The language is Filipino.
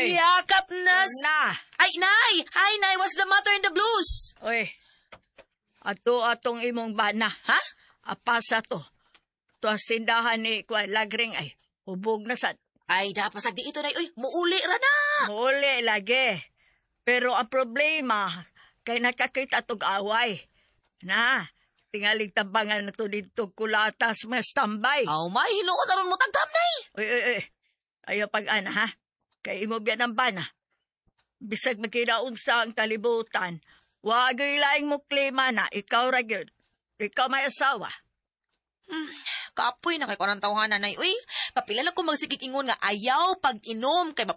Oy. Yakap nas. Na. Ay, Nay! Hi, Nay! What's the matter in the blues? Oy. Atong imong bana. Ha? Apasa to. To ang tindahan ni Kuan Lagring ay. Hubog na sad. Ay, dapasag di ito, Nay. Uy, muuli ra na! Muli lagi. Pero ang problema, kay nakakita tog away. Na, tingalig tabangan na to dito kulatas mga standby. Aw, may hinuon na ron mo tagdam, Nay! Uy. Ayaw pag-ana, ha? Kay imo biyan ang bana. Bisag magkinaunsa ang kalibutan, wagoy laing mo klima na, ikaw ra gyud. Ikaw may asawa. Kapoy na kay ko ng tawhanan, Nay. Uy, kapila lang ko magsikikingon nga ayaw pag-inom kay